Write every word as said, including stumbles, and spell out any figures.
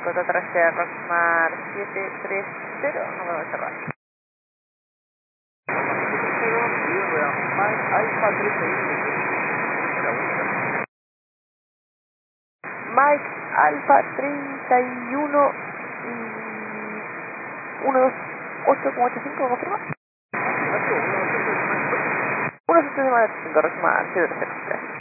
Cota trasera Roxmar siete tres cero, número de cerrar. Mike Alfa treinta y uno. Mike Alfa treinta y uno uno dos ocho ocho cinco, ¿confirma? uno siete nueve cinco, Roxmar siete tres cero.